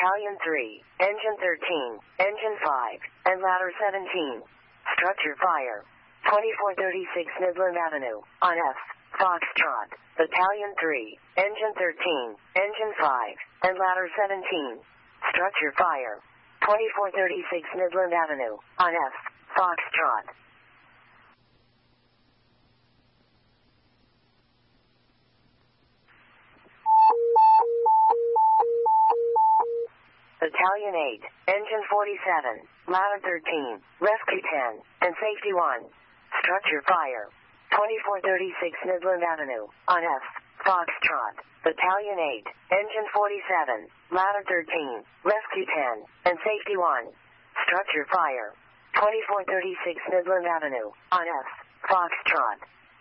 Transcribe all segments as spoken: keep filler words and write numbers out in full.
Battalion three, Engine thirteen, Engine five, and Ladder seventeen. Structure fire. twenty-four thirty-six Midland Avenue, on F. Foxtrot. Battalion three, Engine thirteen, Engine five, and Ladder seventeen. Structure fire. twenty-four thirty-six Midland Avenue, on F. Foxtrot. Battalion eight, Engine forty-seven, Ladder thirteen, Rescue ten, and Safety one. Structure fire. twenty-four thirty-six Midland Avenue, on F. Foxtrot. Battalion eight, Engine forty-seven, Ladder thirteen, Rescue ten, and Safety one. Structure fire. twenty-four thirty-six Midland Avenue, on F. Foxtrot.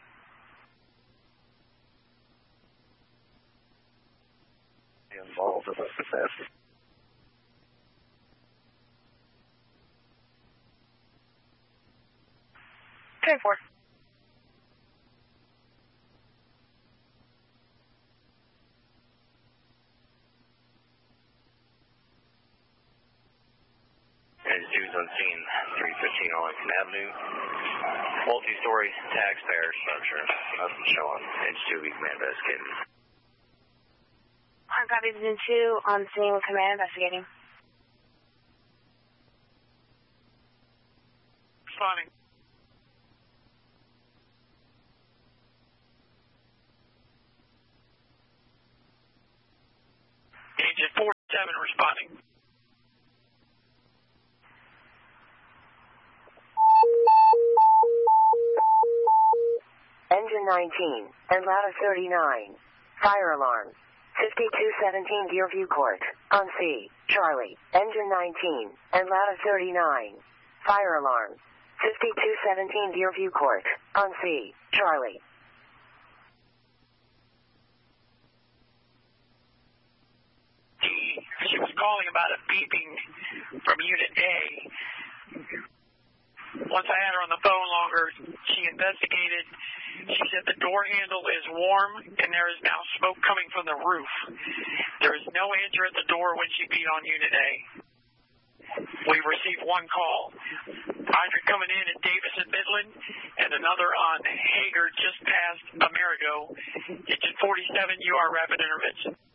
Involved with this. ten four. Is Jews on scene, three fifteen Arlington Avenue. Multi-story taxpayer structure. Nothing showing. H two, we command investigating. Hard copy, Division two, on scene with command investigating. Responding. Agent forty-seven responding. Engine nineteen, and Ladder thirty-nine. Fire alarm. fifty-two seventeen Deerview Court, on C. Charlie. Engine nineteen, and Ladder thirty-nine. Fire alarm. fifty-two seventeen Deerview Court, on C. Charlie. She was calling about a beeping from Unit A. Once I had her on the phone longer, she investigated. She said the door handle is warm and there is now smoke coming from the roof. There is no answer at the door when she beat on Unit A. We received one call. Hydrant coming in at Davis and Midland, and another on Hager just past Amerigo. Engine forty-seven, you are rapid intervention.